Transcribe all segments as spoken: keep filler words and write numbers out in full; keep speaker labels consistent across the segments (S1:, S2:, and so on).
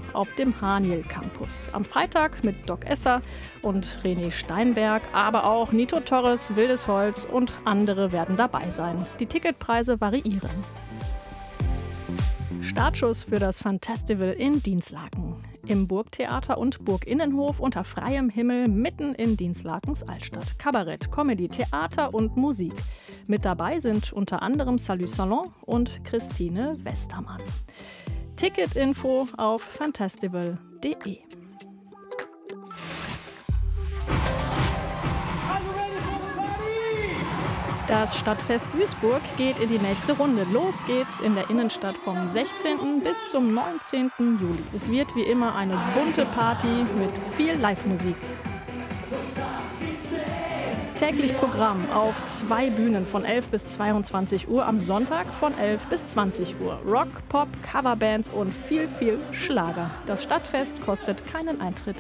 S1: auf dem Haniel Campus. Am Freitag mit Doc Esser und René Steinberg, aber auch Nito Torres, Wildes Holz und andere werden dabei sein. Die Ticketpreise variieren. Startschuss für das Fantastival in Dinslaken. Im Burgtheater und Burginnenhof unter freiem Himmel mitten in Dinslakens Altstadt. Kabarett, Comedy, Theater und Musik. Mit dabei sind unter anderem Salut Salon und Christine Westermann. Ticketinfo auf fantastival punkt de. Das Stadtfest Duisburg geht in die nächste Runde. Los geht's in der Innenstadt vom sechzehnten bis zum neunzehnten Juli. Es wird wie immer eine bunte Party mit viel Live-Musik. Täglich Programm auf zwei Bühnen von elf bis zweiundzwanzig Uhr, am Sonntag von elf bis zwanzig Uhr. Rock, Pop, Coverbands und viel, viel Schlager. Das Stadtfest kostet keinen Eintritt.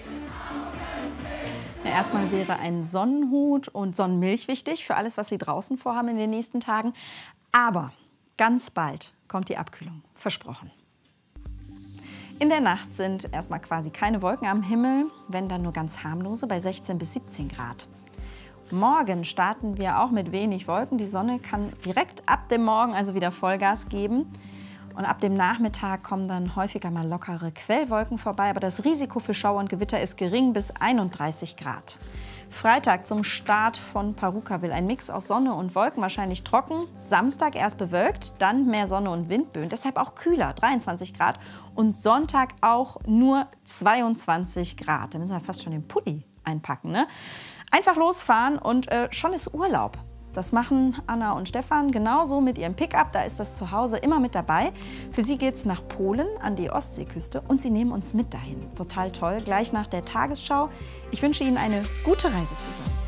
S2: Ja, erstmal wäre ein Sonnenhut und Sonnenmilch wichtig für alles, was Sie draußen vorhaben in den nächsten Tagen. Aber ganz bald kommt die Abkühlung, versprochen. In der Nacht sind erstmal quasi keine Wolken am Himmel, wenn dann nur ganz harmlose bei sechzehn bis siebzehn Grad. Morgen starten wir auch mit wenig Wolken. Die Sonne kann direkt ab dem Morgen also wieder Vollgas geben. Und ab dem Nachmittag kommen dann häufiger mal lockere Quellwolken vorbei. Aber das Risiko für Schauer und Gewitter ist gering bis einunddreißig Grad. Freitag zum Start von Parukaville. Ein Mix aus Sonne und Wolken, wahrscheinlich trocken. Samstag erst bewölkt, dann mehr Sonne und Windböen. Deshalb auch kühler, dreiundzwanzig Grad. Und Sonntag auch nur zweiundzwanzig Grad. Da müssen wir fast schon den Pulli einpacken, ne? Einfach losfahren und äh, schon ist Urlaub. Das machen Anna und Stefan genauso mit ihrem Pickup. Da ist das zu Hause immer mit dabei. Für sie geht es nach Polen an die Ostseeküste und sie nehmen uns mit dahin. Total toll, gleich nach der Tagesschau. Ich wünsche Ihnen eine gute Reise zusammen.